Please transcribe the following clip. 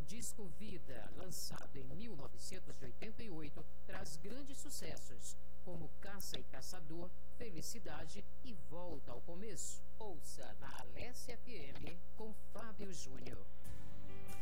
disco Vida, lançado em 1988, traz grandes sucessos, como Caça e Caçador, Felicidade e Volta ao Começo. Ouça na Alessia FM com Fábio Júnior.